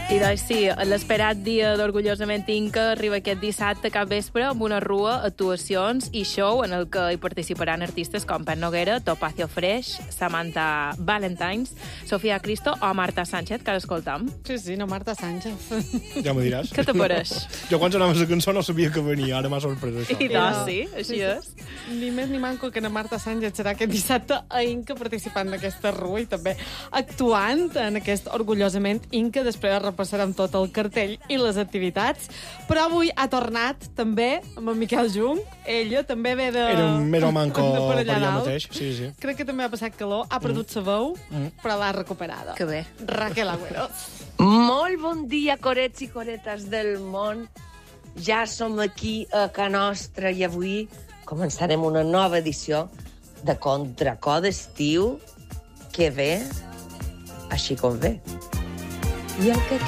I doncs sí, l'esperat dia d'Orgullosament Inca arriba aquest dissabte cap vespre amb una rua, actuacions i show en el que hi participaran artistes com Pep Noguera, Topacio Fresh, Samantha Valentines, Sofía Cristo o Marta Sánchez, que ara escoltam. Sí, no, Marta Sánchez. Ja m'ho diràs. Què te pareix? Jo quan sonava la cançó no sabia que venia, ara m'ha sorprès això. I doncs sí, així és. Ni més ni manco que na Marta Sánchez serà aquest dissabte a Inca participant d'aquesta rua i també actuant en aquest Orgullosament Inca. Després repassarem tot el cartell i les activitats. Però avui ha tornat també amb en Miquel Jung. Ella també ve de... Era un més o manco de per allà dalt. mateix. Sí. Crec que també ha passat calor, ha perdut sa veu, però l'ha recuperada. Que bé. Raquel Agüero. Molt bon dia, corets i coretes del món. Ja som aquí a Ca Nostra i avui començarem una nova edició de Contracor d'estiu que ve així com ve. I el que